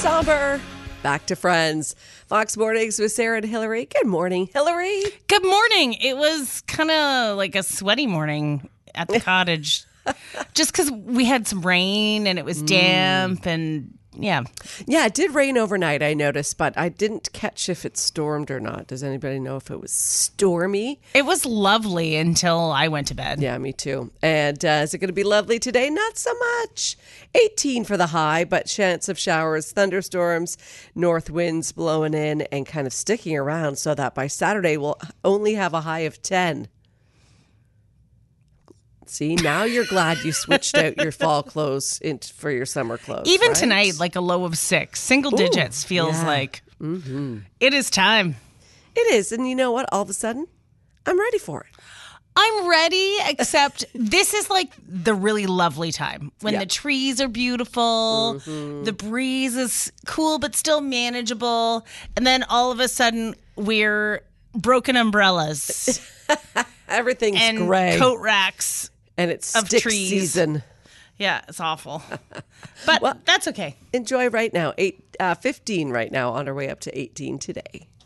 somber. Back to Friends. Fox Mornings with Sarah and Hillary. Good morning, Hillary. Good morning. It was kind of like a sweaty morning at the cottage. Just because we had some rain and it was damp and yeah. Yeah, it did rain overnight, I noticed, but I didn't catch if it stormed or not. Does anybody know if it was stormy? It was lovely until I went to bed. Yeah, me too. And is it going to be lovely today? Not so much. 18 for the high, but chance of showers, thunderstorms, north winds blowing in and kind of sticking around so that by Saturday we'll only have a high of 10. See, now you're glad you switched out your fall clothes for your summer clothes. Even right? tonight, like a low of 6. Single digits feels like it is time. It is. And you know what? All of a sudden, I'm ready for it. I'm ready, except this is like the really lovely time when the trees are beautiful, the breeze is cool but still manageable, and then all of a sudden we're broken umbrellas. Everything's and gray. Coat racks. And it's of stick trees. season. Yeah, it's awful. But that's okay. Enjoy right now. 15 right now, on our way up to 18 today.